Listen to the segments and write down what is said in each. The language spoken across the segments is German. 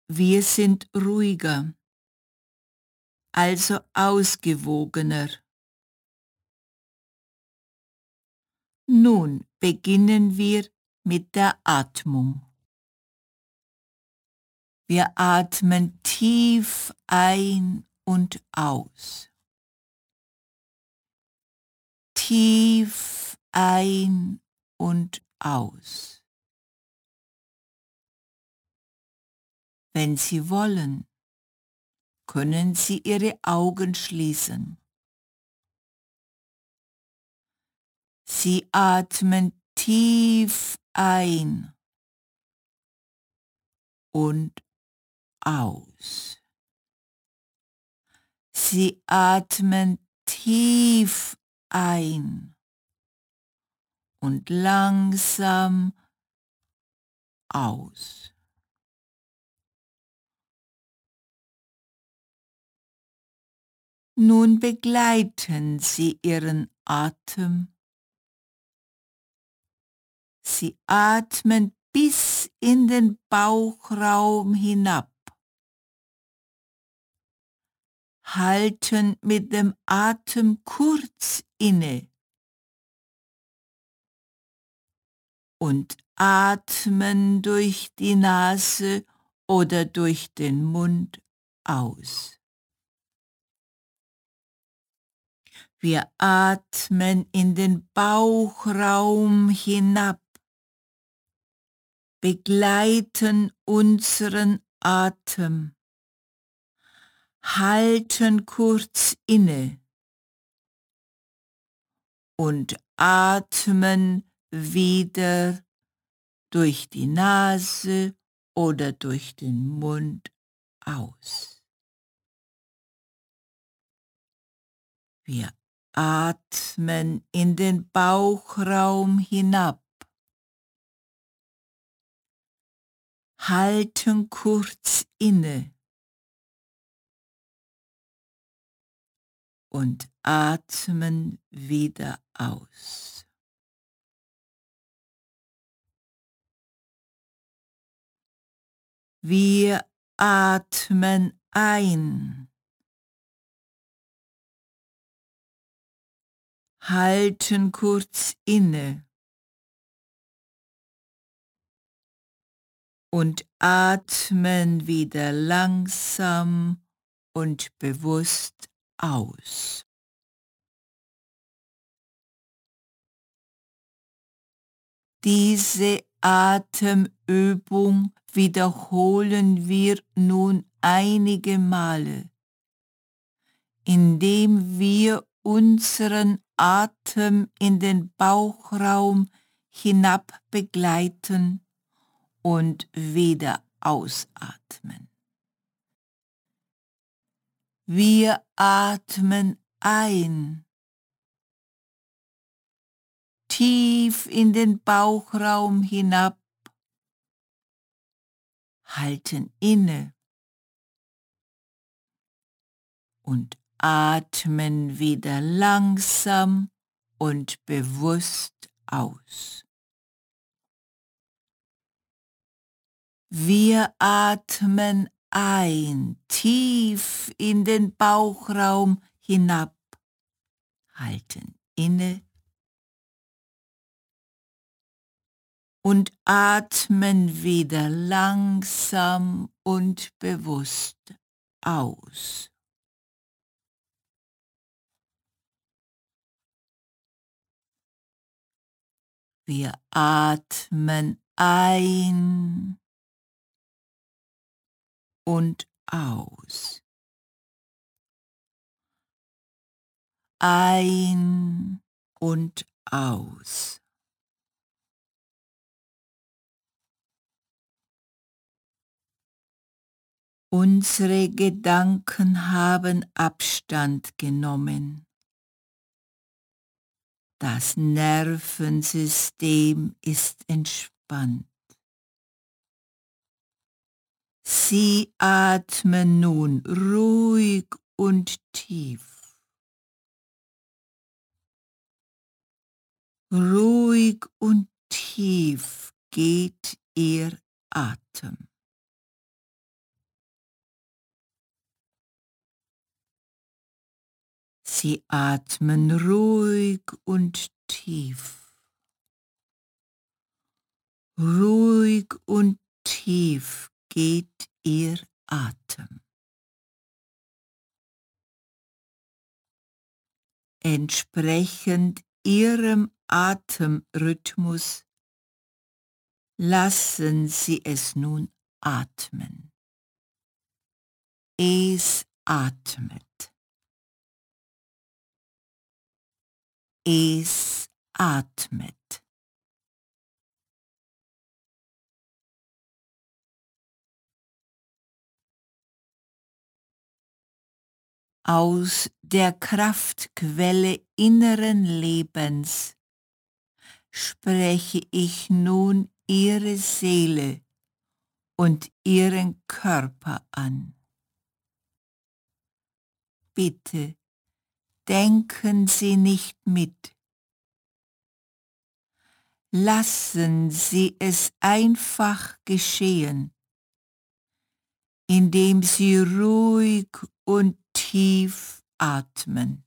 Wir sind ruhiger, also ausgewogener. Nun beginnen wir mit der Atmung. Wir atmen tief ein und aus. Tief ein und aus. Wenn Sie wollen, können Sie Ihre Augen schließen. Sie atmen tief ein und aus. Sie atmen tief ein und langsam aus. Nun begleiten Sie Ihren Atem. Sie atmen bis in den Bauchraum hinab. Halten mit dem Atem kurz inne und atmen durch die Nase oder durch den Mund aus. Wir atmen in den Bauchraum hinab, begleiten unseren Atem, halten kurz inne und atmen wieder durch die Nase oder durch den Mund aus. Wir atmen in den Bauchraum hinab, halten kurz inne und atmen wieder aus. Wir atmen ein, halten kurz inne und atmen wieder langsam und bewusst aus. Diese Atemübung wiederholen wir nun einige Male, indem wir unseren Atem in den Bauchraum hinab begleiten und wieder ausatmen. Wir atmen ein, tief in den Bauchraum hinab, halten inne und atmen wieder langsam und bewusst aus. Wir atmen ein, tief in den Bauchraum hinab, halten inne und atmen wieder langsam und bewusst aus. Wir atmen ein und aus. Ein und aus. Unsere Gedanken haben Abstand genommen. Das Nervensystem ist entspannt. Sie atmen nun ruhig und tief. Ruhig und tief geht Ihr Atem. Sie atmen ruhig und tief. Ruhig und tief geht Ihr Atem. Entsprechend Ihrem Atemrhythmus lassen Sie es nun atmen. Es atmet. Es atmet. Aus der Kraftquelle inneren Lebens spreche ich nun Ihre Seele und Ihren Körper an. Bitte denken Sie nicht mit. Lassen Sie es einfach geschehen, indem Sie ruhig und tief atmen.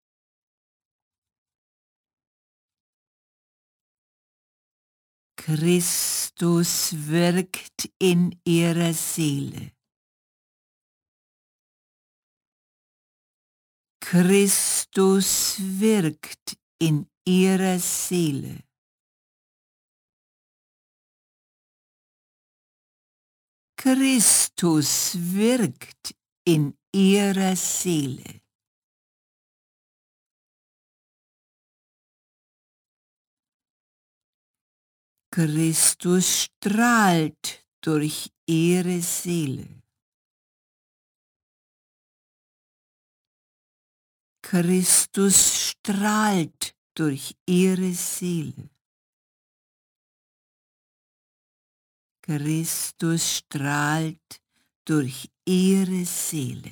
Christus wirkt in Ihrer Seele. Christus wirkt in Ihrer Seele. Christus wirkt in Ihrer Seele. Christus strahlt durch Ihre Seele. Christus strahlt durch Ihre Seele. Christus strahlt durch Ihre Seele.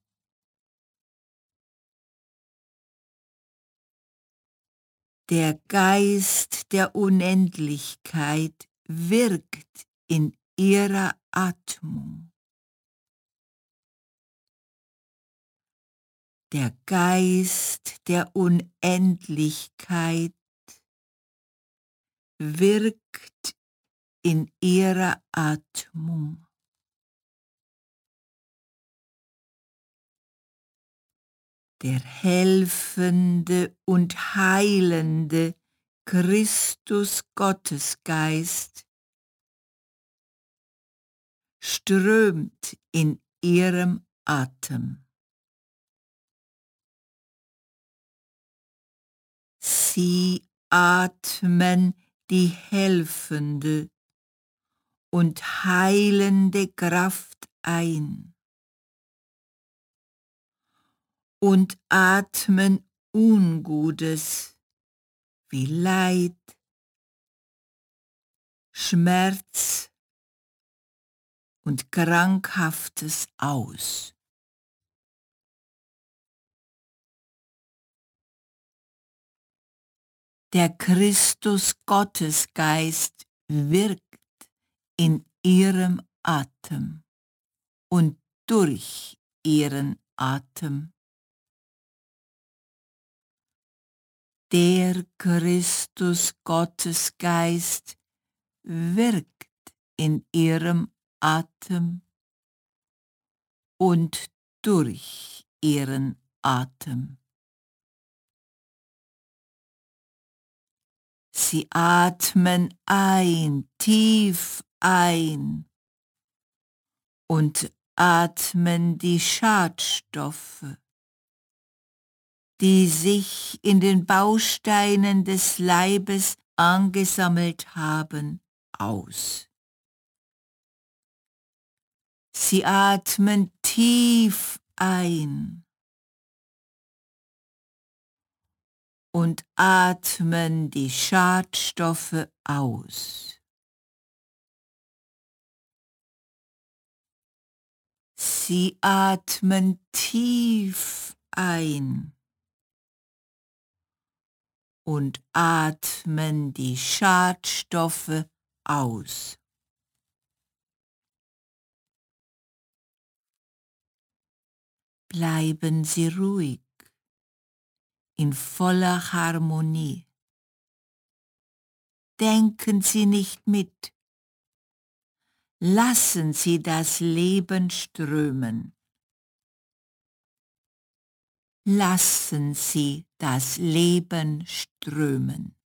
Der Geist der Unendlichkeit wirkt in Ihrer Atmung. Der Geist der Unendlichkeit wirkt in Ihrer Atmung. Der helfende und heilende Christus Gottesgeist strömt in Ihrem Atem. Sie atmen die helfende und heilende Kraft ein und atmen Ungutes wie Leid, Schmerz und Krankhaftes aus. Der Christus Gottesgeist wirkt in Ihrem Atem und durch Ihren Atem. Der Christus Gottesgeist wirkt in Ihrem Atem und durch Ihren Atem. Sie atmen ein, tief ein und atmen die Schadstoffe, die sich in den Bausteinen des Leibes angesammelt haben, aus. Sie atmen tief ein und atmen die Schadstoffe aus. Sie atmen tief ein und atmen die Schadstoffe aus. Bleiben Sie ruhig in voller Harmonie. Denken Sie nicht mit. Lassen Sie das Leben strömen. Lassen Sie das Leben strömen.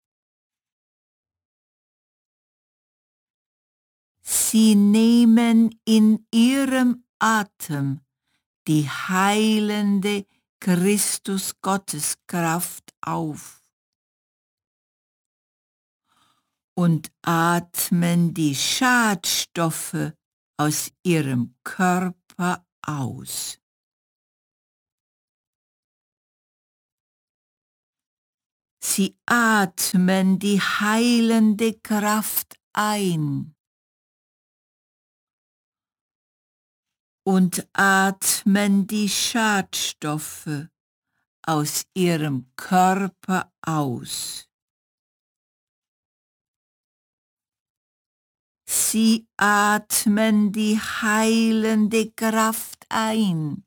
Sie nehmen in Ihrem Atem die heilende Christus-Gotteskraft auf und atmen die Schadstoffe aus Ihrem Körper aus. Sie atmen die heilende Kraft ein und atmen die Schadstoffe aus Ihrem Körper aus. Sie atmen die heilende Kraft ein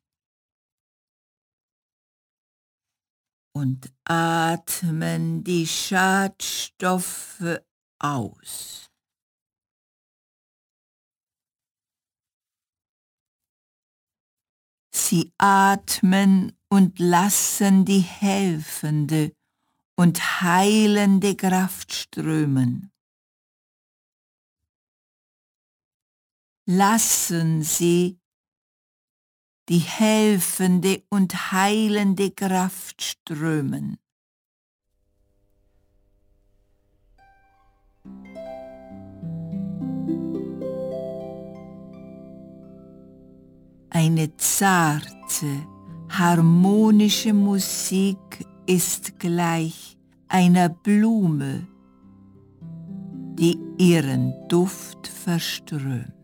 und atmen die Schadstoffe aus. Sie atmen und lassen die helfende und heilende Kraft strömen. Lassen Sie die helfende und heilende Kraft strömen. Eine zarte, harmonische Musik ist gleich einer Blume, die ihren Duft verströmt.